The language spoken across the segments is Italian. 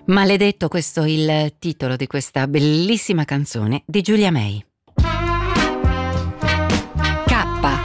Maledetto, questo è il titolo di questa bellissima canzone di Giulia May. K.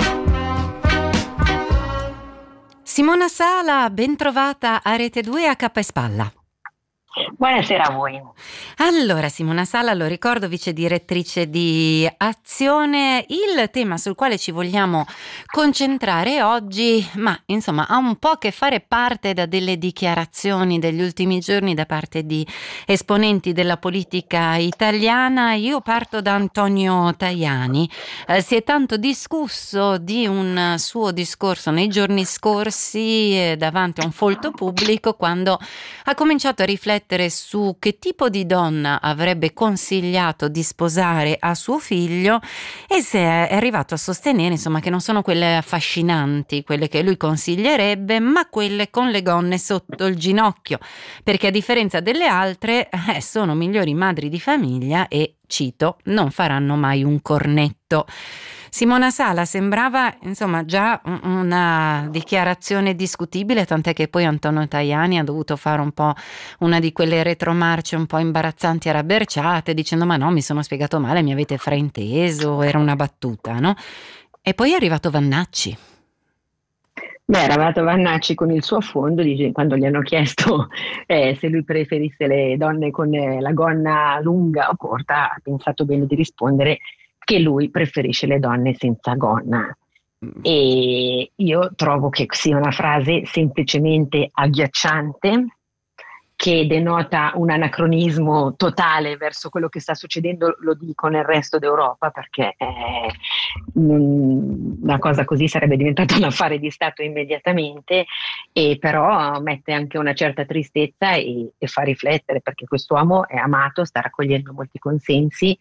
Simona Sala, ben trovata a Rete 2 a Cappa e Spalla. Buonasera a voi. Allora, Simona Sala, lo ricordo, vice direttrice di Azione. Il tema sul quale ci vogliamo concentrare oggi, ma insomma ha un po' a che fare parte da delle dichiarazioni degli ultimi giorni da parte di esponenti della politica italiana. Io parto da Antonio Tajani. Si è tanto discusso di un suo discorso nei giorni scorsi davanti a un folto pubblico, quando ha cominciato a riflettere su che tipo di donna avrebbe consigliato di sposare a suo figlio, e se è arrivato a sostenere insomma che non sono quelle affascinanti, quelle che lui consiglierebbe, ma quelle con le gonne sotto il ginocchio, perché a differenza delle altre sono migliori madri di famiglia e, cito, non faranno mai un cornetto. Simona Sala, sembrava insomma già una dichiarazione discutibile, tant'è che poi Antonio Tajani ha dovuto fare un po' una di quelle retromarce un po' imbarazzanti e rabberciate, dicendo: ma no, mi sono spiegato male, mi avete frainteso, era una battuta, no? E poi è arrivato Vannacci. Beh, era arrivato Vannacci con il suo affondo, quando gli hanno chiesto se lui preferisse le donne con la gonna lunga o corta, ha pensato bene di rispondere che lui preferisce le donne senza gonna. E io trovo che sia una frase semplicemente agghiacciante, che denota un anacronismo totale verso quello che sta succedendo, lo dico, nel resto d'Europa, perché una cosa così sarebbe diventata un affare di Stato immediatamente, e però mette anche una certa tristezza e fa riflettere, perché quest'uomo è amato, sta raccogliendo molti consensi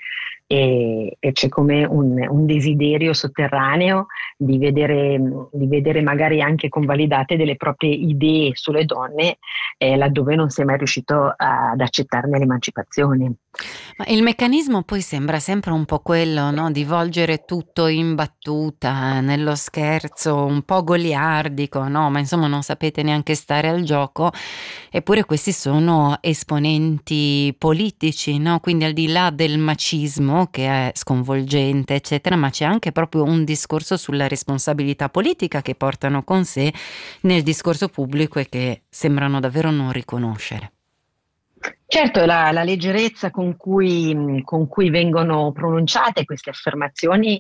e c'è come un desiderio sotterraneo di vedere magari anche convalidate delle proprie idee sulle donne, laddove non si è mai riuscito ad accettarne l'emancipazione. Ma il meccanismo poi sembra sempre un po' quello, no? Di volgere tutto in battuta, nello scherzo, un po' goliardico, no? Ma insomma non sapete neanche stare al gioco, eppure questi sono esponenti politici, no? Quindi al di là del macismo, che è sconvolgente, eccetera, ma c'è anche proprio un discorso sulla responsabilità politica che portano con sé nel discorso pubblico e che sembrano davvero non riconoscere. Certo, la leggerezza con cui vengono pronunciate queste affermazioni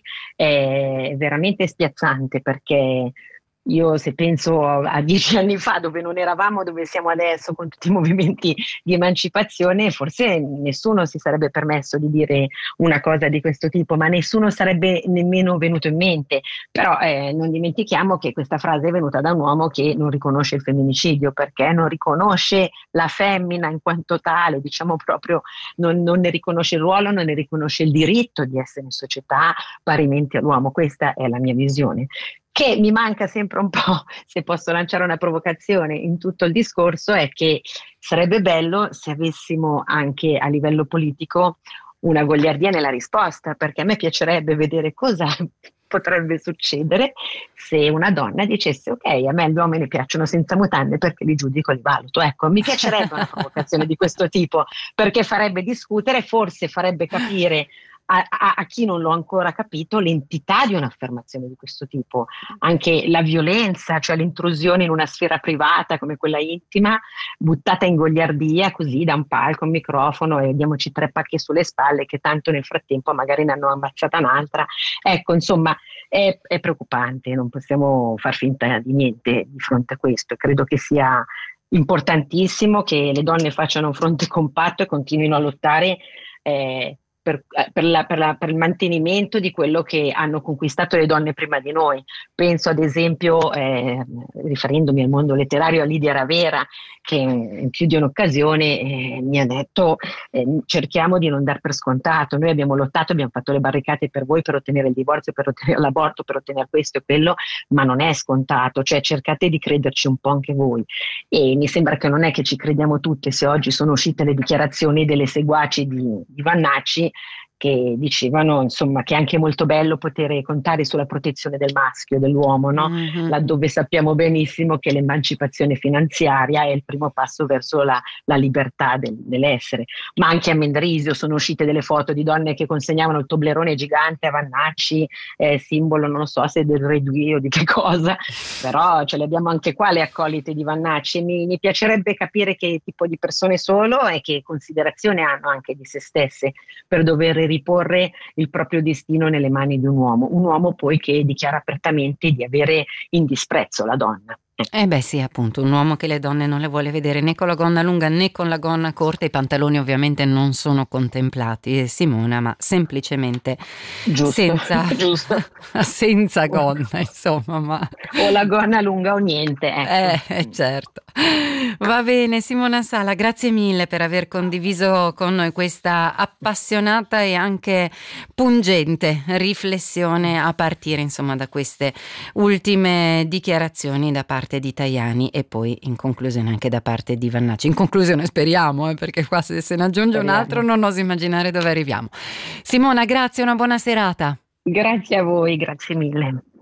è veramente spiazzante, perché io, se penso a 10 anni fa, dove non eravamo dove siamo adesso con tutti i movimenti di emancipazione, forse nessuno si sarebbe permesso di dire una cosa di questo tipo, ma nessuno sarebbe nemmeno venuto in mente. Però non dimentichiamo che questa frase è venuta da un uomo che non riconosce il femminicidio, perché non riconosce la femmina in quanto tale, diciamo proprio, non ne riconosce il ruolo, non ne riconosce il diritto di essere in società parimenti all'uomo. Questa è la mia visione. Che mi manca sempre un po', se posso lanciare una provocazione in tutto il discorso, è che sarebbe bello se avessimo anche a livello politico una goliardia nella risposta, perché a me piacerebbe vedere cosa potrebbe succedere se una donna dicesse: ok, a me gli uomini piacciono senza mutande perché li giudico e li valuto. Ecco, mi piacerebbe una provocazione di questo tipo, perché farebbe discutere, forse farebbe capire a chi non l'ho ancora capito l'entità di un'affermazione di questo tipo, anche la violenza, cioè l'intrusione in una sfera privata come quella intima, buttata in goliardia così da un palco, un microfono, e diamoci 3 pacche sulle spalle che tanto nel frattempo magari ne hanno ammazzata un'altra. Ecco, insomma, è preoccupante, non possiamo far finta di niente di fronte a questo. Credo che sia importantissimo che le donne facciano un fronte compatto e continuino a lottare per il mantenimento di quello che hanno conquistato le donne prima di noi. Penso ad esempio, riferendomi al mondo letterario, a Lidia Ravera, che in più di un'occasione mi ha detto: cerchiamo di non dar per scontato, noi abbiamo lottato, abbiamo fatto le barricate per voi, per ottenere il divorzio, per ottenere l'aborto, per ottenere questo e quello, ma non è scontato, cioè cercate di crederci un po' anche voi. E mi sembra che non è che ci crediamo tutte, se oggi sono uscite le dichiarazioni delle seguaci di Vannacci, che dicevano insomma che è anche molto bello poter contare sulla protezione del maschio, dell'uomo, no? Mhm. Laddove sappiamo benissimo che l'emancipazione finanziaria è il primo passo verso la libertà dell'essere. Ma anche a Mendrisio sono uscite delle foto di donne che consegnavano il Toblerone gigante a Vannacci, simbolo non so se del Redui o di che cosa, però ce le abbiamo anche qua le accolite di Vannacci. Mi piacerebbe capire che tipo di persone sono e che considerazione hanno anche di se stesse per dover riporre il proprio destino nelle mani di un uomo poi che dichiara apertamente di avere in disprezzo la donna. Eh beh sì, appunto, un uomo che le donne non le vuole vedere né con la gonna lunga né con la gonna corta, i pantaloni ovviamente non sono contemplati, Simona, ma semplicemente Giusto, senza, giusto. senza gonna, insomma, ma O la gonna lunga o niente, ecco. certo. Va bene, Simona Sala, grazie mille per aver condiviso con noi questa appassionata e anche pungente riflessione a partire, insomma, da queste ultime dichiarazioni da parte di Tajani e poi in conclusione anche da parte di Vannacci. In conclusione speriamo, perché qua se ne aggiunge un altro non oso immaginare dove arriviamo. Simona, grazie, una buona serata. Grazie a voi, grazie mille.